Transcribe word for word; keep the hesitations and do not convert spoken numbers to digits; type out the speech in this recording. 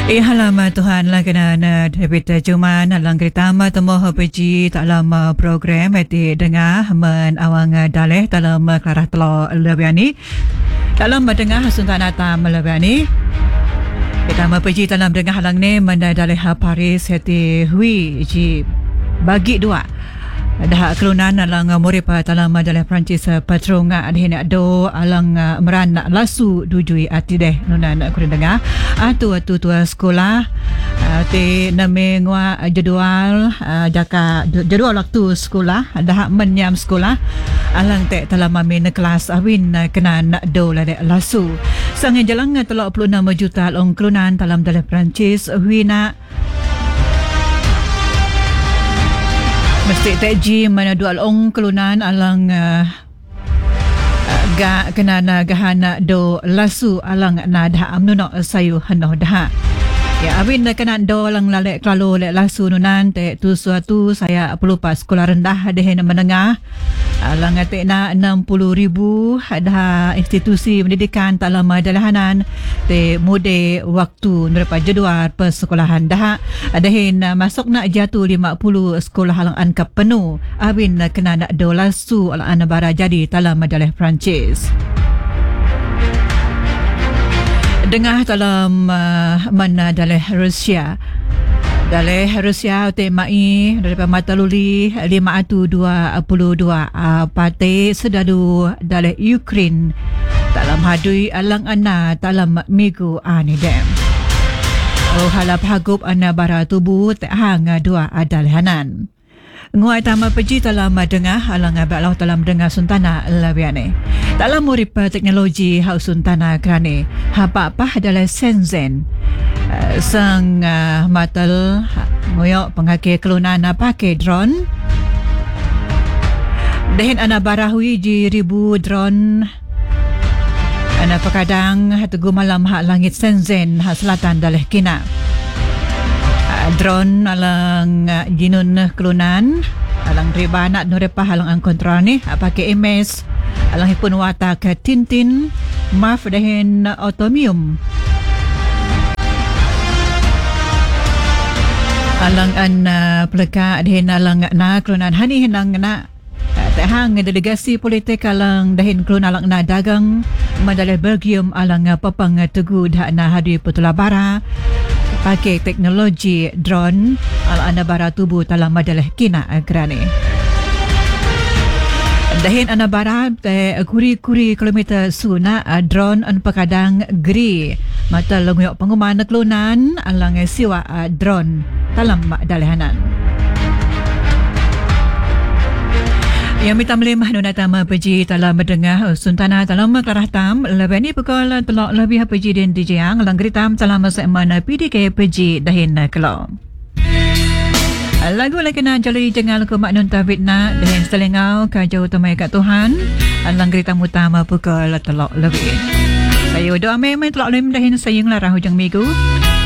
Eh halama Tuhan lah kena na debita cuma nalang kereta ma temo hapeji tak lama program eti dengar men awang daleh dalam kelarah telo lebiani dalam mendengar suntana tam lebiani kita hapeji dalam dengar halang ni menda daleh Paris eti hui ji bagi dua dah kelunan alang murid dalam dalam Perancis patrong adhin do alang meran lasu dujui ati deh nunan aku dengar atu atu tua sekolah te name ngwa jadual jaka jadual waktu sekolah dah menyam sekolah alang te dalam main kelas awin kena nak do la lasu sang jalang telok puluh enam juta long kelunan dalam dalam Perancis wina mesti teji mana dua long kelunan alang uh, ga kena na gahana do lasu alang na dah amnuno sayu hano dah ya awin kena do alang lalek kalau lek lasu nunan te tu suatu saya perlu pas sekolah rendah deh menengah alang te na enam puluh ribu ada institusi pendidikan dalam dalahanan te mode waktu nerpa jadual persekolahan dah adahin masuk nak jatuh lima puluh sekolah alang angkap penuh awin kena nak do lasu alang bara jadi dalam dalah Perancis Dengah dalam uh, mana dalah Rusia dalah Rusia temai daripada mata luli lima ratus dua puluh dua uh, partai sedadu dalah Ukraine dalam hadui alang ana dalam minggu ani dem oh halap hagup ana bara tubuh tak hang dua adalhanan nguai tama peji dalam dengar alang abak dalam dengar suntana labiane dalam murip teknologi haus suntana kerane apa-apa adalah Shenzhen uh, sang uh, matal moyok pengakai kelunan pakai drone dehin ana barahui ji ribu drone ana pakadang teguh malam hak langit Shenzhen hak selatan dalah kina drone alang uh, jinun kelunan alang riba anak nurepa alang ang kontrol ni pakai M S alang hipun wata ke tintin maf dahin automium alang an uh, peleka dahin alang na kelunan hani hinang na uh, tehang delegasi politik alang dahin kelunan alang na dagang madalai Belgium alang uh, papang uh, teguh dah na hadi petulabara pakai teknologi drone ala anda bara tubuh dalam madalah kina agrane dahin anda bara te kuri-kuri kilometer suna drone an pakadang gri mata lenguyok pengumuman kelunan alang siwa drone dalam dalahanan yang minta melemah nuna tama peji dalam mendengar suntana dalam kelarah tam lebih ni pukul telok lebih peji dan D J yang langgeri tam dalam segmen P D K peji dahin kelong lagu lagi nak jali jangan lupa maknun tawidna dahin selengau kajau temai kat Tuhan langgeri tam utama pukul telok lebih saya doa memang telok lebih dahin sayang larah hujung minggu